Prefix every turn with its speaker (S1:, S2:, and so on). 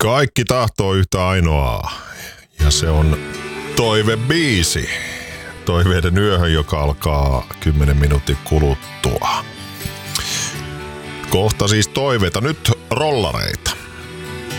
S1: Kaikki tahtoo yhtä ainoaa. Ja se on toivebiisi. Toiveiden yöhön, joka alkaa 10 minuutin kuluttua. Kohta siis toiveita. Nyt rollareita.